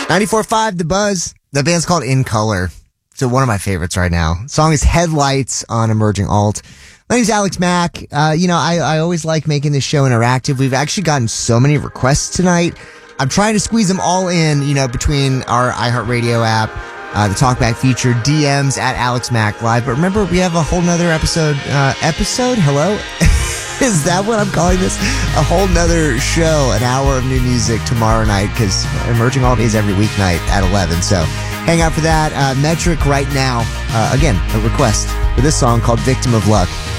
94.5 The Buzz. The band's called In Color. So one of my favorites right now. The song is Headlights on Emerging Alt. My name's Alex Mack. I always like making this show interactive. We've actually gotten so many requests tonight. I'm trying to squeeze them all in, between our iHeartRadio app, the Talkback feature, DMs at Alex Mack Live. But remember, we have a whole nother episode. Hello? Is that what I'm calling this? A whole nother show, an hour of new music tomorrow night, because Emerging Alt is every weeknight at 11. So hang out for that. Metric right now. Again, a request for this song called Victim of Luck.